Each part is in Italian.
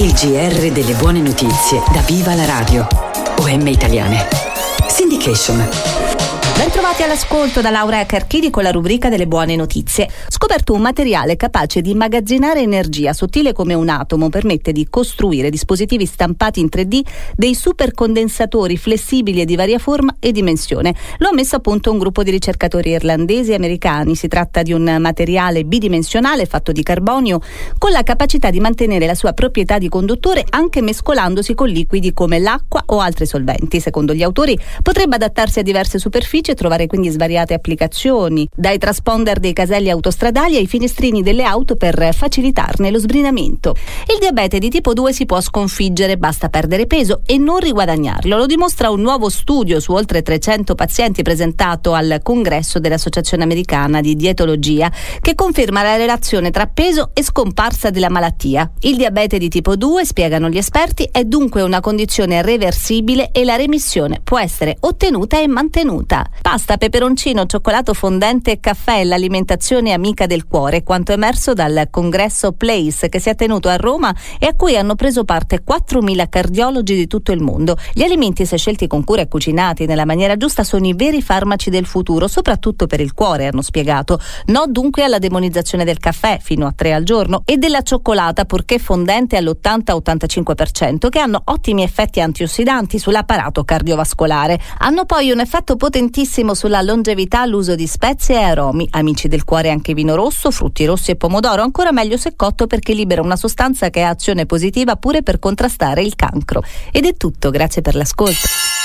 Il GR delle buone notizie da Viva la Radio. OM Italiane. Syndication. Bentrovati all'ascolto da Laura Carchidi con la rubrica delle buone notizie. Scoperto un materiale capace di immagazzinare energia, sottile come un atomo, permette di costruire dispositivi stampati in 3D dei supercondensatori flessibili e di varia forma e dimensione. Lo ha messo a punto un gruppo di ricercatori irlandesi e americani. Si tratta di un materiale bidimensionale fatto di carbonio con la capacità di mantenere la sua proprietà di conduttore anche mescolandosi con liquidi come l'acqua o altri solventi. Secondo gli autori potrebbe adattarsi a diverse superfici e trovare quindi svariate applicazioni, dai transponder dei caselli autostradali ai finestrini delle auto per facilitarne lo sbrinamento. Il diabete di tipo 2 si può sconfiggere, basta perdere peso e non riguadagnarlo. Lo dimostra un nuovo studio su oltre 300 pazienti presentato al congresso dell'Associazione Americana di Dietologia, che conferma la relazione tra peso e scomparsa della malattia. Il diabete di tipo 2, spiegano gli esperti, è dunque una condizione reversibile e la remissione può essere ottenuta e mantenuta. Pasta, peperoncino, cioccolato fondente e caffè è l'alimentazione amica del cuore, quanto emerso dal congresso Place che si è tenuto a Roma e a cui hanno preso parte 4.000 cardiologi di tutto il mondo. Gli alimenti, se scelti con cura e cucinati nella maniera giusta, sono i veri farmaci del futuro, soprattutto per il cuore, hanno spiegato. No dunque alla demonizzazione del caffè, fino a 3 al giorno, e della cioccolata, purché fondente all'80-85%, che hanno ottimi effetti antiossidanti sull'apparato cardiovascolare. Hanno poi un effetto potentissimo sulla longevità l'uso di spezie e aromi. Amici del cuore anche vino rosso, frutti rossi e pomodoro, ancora meglio se cotto perché libera una sostanza che ha azione positiva pure per contrastare il cancro. Ed è tutto, grazie per l'ascolto.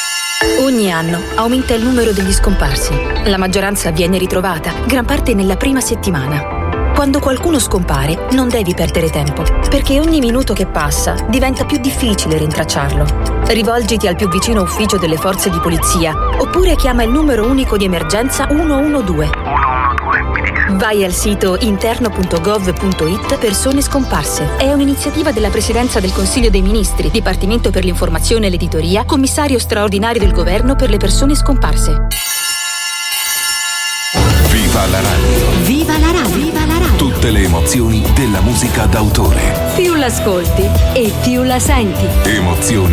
Ogni anno aumenta il numero degli scomparsi. La maggioranza viene ritrovata, gran parte nella prima settimana. Quando qualcuno scompare, non devi perdere tempo, perché ogni minuto che passa diventa più difficile rintracciarlo. Rivolgiti al più vicino ufficio delle forze di polizia, oppure chiama il numero unico di emergenza 112. Vai al sito interno.gov.it persone scomparse. È un'iniziativa della Presidenza del Consiglio dei Ministri, Dipartimento per l'informazione e l'editoria, Commissario straordinario del Governo per le persone scomparse. Viva la radio! Viva la radio! Viva la radio! Tutte le emozioni della musica d'autore. Più l'ascolti e più la senti. Emozioni